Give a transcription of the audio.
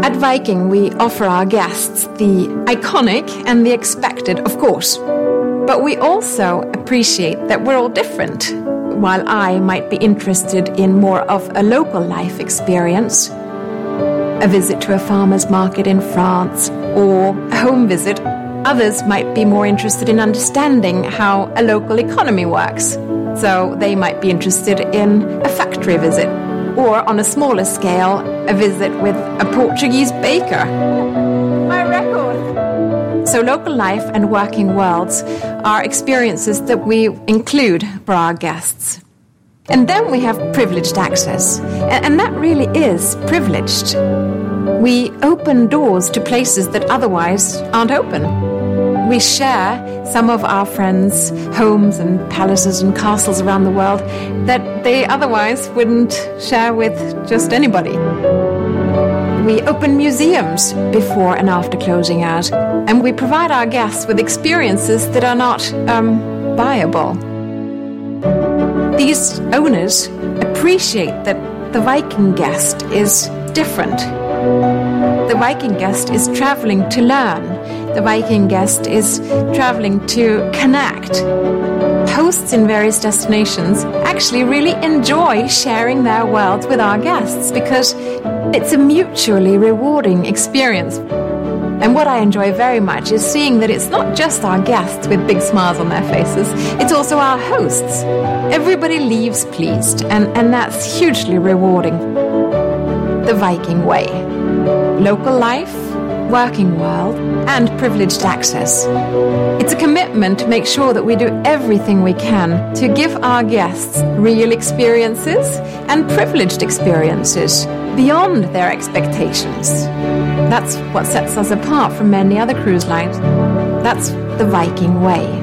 At Viking, we offer our guests the iconic and the expected, of course. But we also appreciate that we're all different. While I might be interested in more of a local life experience, a visit to a farmer's market in France, or a home visit, others might be more interested in understanding how a local economy works. So they might be interested in a factory visit, or on a smaller scale, a visit with a Portuguese baker. My record! So local life and working worlds are experiences that we include for our guests. And then we have privileged access, and that really is privileged. We open doors to places that otherwise aren't open. We share some of our friends' homes and palaces and castles around the world that they otherwise wouldn't share with just anybody. We open museums before and after closing out, and we provide our guests with experiences that are not buyable. These owners appreciate that the Viking guest is different. The Viking guest is traveling to learn. The Viking guest is traveling to connect. Hosts in various destinations actually really enjoy sharing their worlds with our guests because it's a mutually rewarding experience. And what I enjoy very much is seeing that it's not just our guests with big smiles on their faces, it's also our hosts. Everybody leaves pleased, and that's hugely rewarding. The Viking way. Local life, working world, and privileged access. It's a commitment to make sure that we do everything we can to give our guests real experiences and privileged experiences beyond their expectations. That's what sets us apart from many other cruise lines. That's the Viking way.